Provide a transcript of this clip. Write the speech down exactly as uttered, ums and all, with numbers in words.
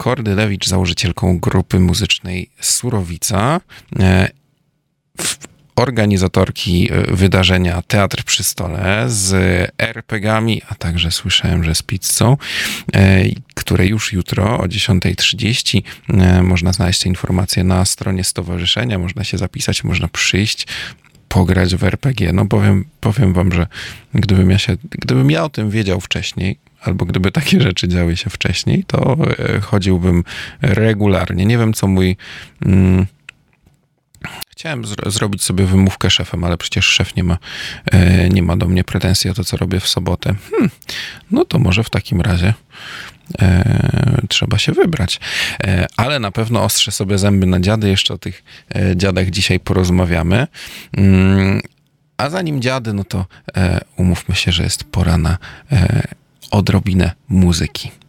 Kordylewicz, założycielką grupy muzycznej Surowica, organizatorki wydarzenia Teatr przy Stole z er pe gami, a także słyszałem, że z pizzą, które już jutro o dziesiąta trzydzieści można znaleźć te informacje na stronie stowarzyszenia, można się zapisać, można przyjść, pograć w er pe gie. No powiem, powiem wam, że gdybym ja się, gdybym ja o tym wiedział wcześniej, albo gdyby takie rzeczy działy się wcześniej, to chodziłbym regularnie. Nie wiem, co mój... Mm, Chciałem zro- zrobić sobie wymówkę szefem, ale przecież szef nie ma, e, nie ma do mnie pretensji o to, co robię w sobotę. Hmm, no to może w takim razie e, trzeba się wybrać. E, ale na pewno ostrzę sobie zęby na dziady. Jeszcze o tych e, dziadach dzisiaj porozmawiamy. Mm, a zanim dziady, no to e, umówmy się, że jest pora na e, odrobinę muzyki.